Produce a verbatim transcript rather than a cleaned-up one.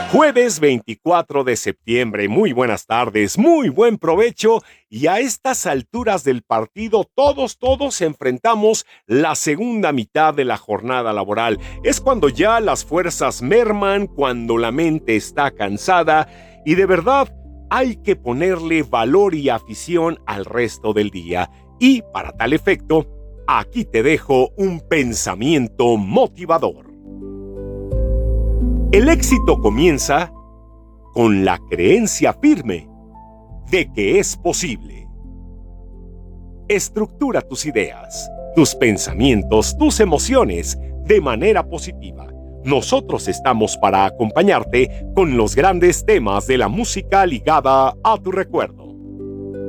Jueves veinticuatro de septiembre, muy buenas tardes, muy buen provecho y a estas alturas del partido todos, todos enfrentamos la segunda mitad de la jornada laboral. Es cuando ya las fuerzas merman, cuando la mente está cansada y de verdad hay que ponerle valor y afición al resto del día. Y para tal efecto, aquí te dejo un pensamiento motivador. El éxito comienza con la creencia firme de que es posible. Estructura tus ideas, tus pensamientos, tus emociones de manera positiva. Nosotros estamos para acompañarte con los grandes temas de la música ligada a tu recuerdo.